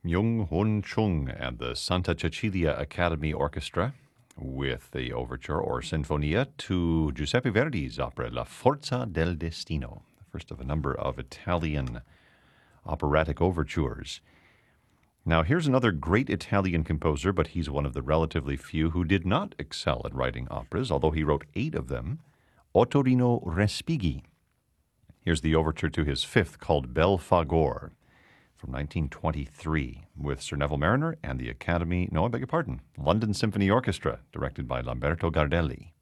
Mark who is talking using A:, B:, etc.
A: Myung Hoon Chung and the Santa Cecilia Academy Orchestra with the overture or sinfonia to Giuseppe Verdi's opera La Forza del Destino, the first of a number of Italian operatic overtures. Now, here's another great Italian composer, but he's one of the relatively few who did not excel at writing operas, although he wrote 8 of them, Ottorino Respighi. Here's the overture to his 5th, called Belphegor, from 1923, with Sir Neville Marriner and the London Symphony Orchestra, directed by Lamberto Gardelli.